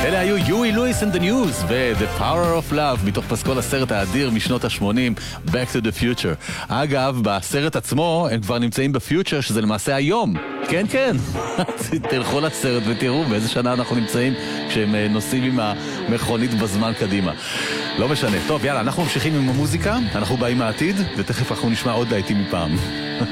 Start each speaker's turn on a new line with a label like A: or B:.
A: אלה היו יואי לואיס and the News ו-The Power of Love מתוך פסקול הסרט האדיר משנות ה-80 Back to the Future. אגב, בסרט עצמו הם כבר נמצאים בפיוטר, שזה למעשה היום. כן, כן. תלכו לסרט ותראו באיזה שנה אנחנו נמצאים כשהם נוסעים עם המכונית בזמן קדימה. לא משנה. טוב, יאללה, אנחנו ממשיכים עם המוזיקה, אנחנו באים מהעתיד ותכף אנחנו נשמע עוד להיטים מפעם.